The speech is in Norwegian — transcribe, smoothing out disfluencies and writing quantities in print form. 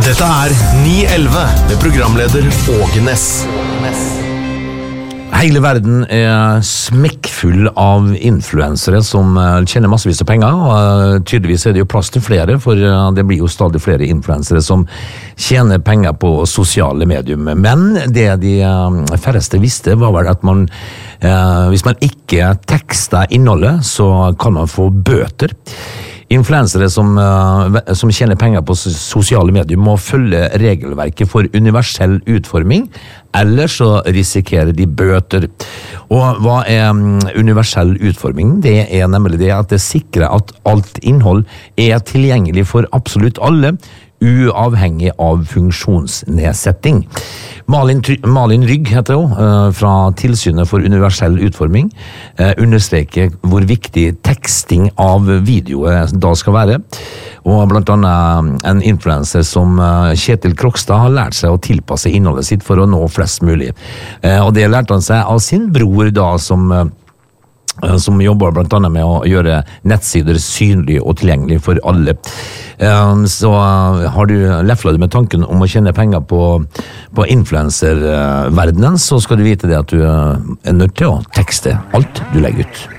Dette 911 med programleder Åge Ness. Hele verden smekkfull av influensere som tjener massevis av penger, og tydeligvis det jo plass til flere, for det blir jo stadig flere influensere som tjener penger på sosiale medier. Men det de færreste visste var vel at hvis man ikke tekster innholdet, så kan man få bøter. Influensere som tjener penger på sosiale medier må følge regelverket for universell utforming, ellers så risikerer de bøter. Og hva universell utforming? Det nemlig det at det sikrer at alt innhold tilgjengelig for absolutt alle, uavhengig av funksjonsnedsetting. Malin Rygg heter hun, fra Tilsynet for universell utforming, understreker hvor viktig teksting av videoer da skal være. Og blant annet en influencer som Kjetil Krokstad har lært seg å tilpasse innholdet sitt for å nå flest mulig. Og det lærte han seg av sin bror da, som jobber blant annet med å gjøre nettsider synlige og tilgjengelige for alle. Så har du leflet med tanken om å tjene penger på influencerverdenen, så skal du vite det at du nødt til å tekste alt du legger ut.